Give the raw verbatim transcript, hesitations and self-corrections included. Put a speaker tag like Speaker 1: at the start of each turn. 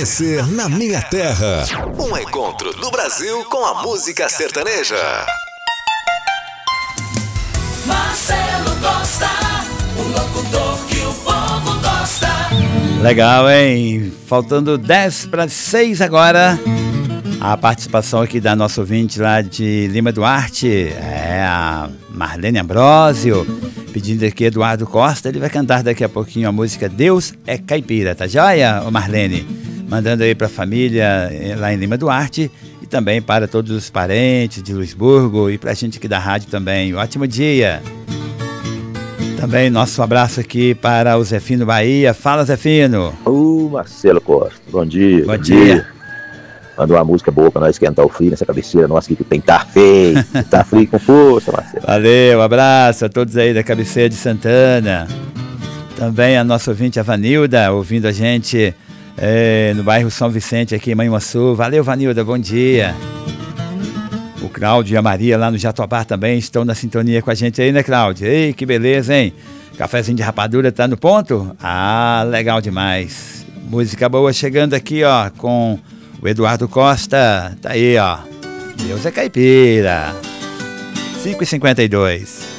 Speaker 1: Amanhecer na Minha Terra. Um encontro do Brasil com a música sertaneja.
Speaker 2: Marcelo Costa, o locutor que o povo gosta.
Speaker 3: Legal, hein? Faltando dez para as seis agora. A participação aqui da nossa ouvinte lá de Lima Duarte, é a Marlene Ambrosio, pedindo aqui Eduardo Costa. Ele vai cantar daqui a pouquinho a música Deus é Caipira, tá joia, ô Marlene? Mandando aí pra família lá em Lima Duarte e também para todos os parentes de Luisburgo e pra gente aqui da rádio também. Ótimo dia! Também nosso abraço aqui para o Zefino Bahia. Fala, Zefino!
Speaker 4: Ô, Marcelo Costa, bom dia.
Speaker 3: Bom, bom dia! dia. Manda uma música boa pra nós esquentar o frio nessa cabeceira nossa aqui que tem tá feio. Tá frio com força, Marcelo. Valeu, abraço a todos aí da cabeceira de Santana. Também a nossa ouvinte, a Vanilda, ouvindo a gente é, no bairro São Vicente, aqui em Manhuaçu. Valeu, Vanilda, bom dia. O Cláudio e a Maria lá no Jatobá também estão na sintonia com a gente aí, né, Cláudio? Ei, que beleza, hein? Cafézinho de rapadura tá no ponto? Ah, legal demais. Música boa chegando aqui, ó, com o Eduardo Costa. Tá aí, ó. Deus é Caipira. cinco e cinquenta e dois.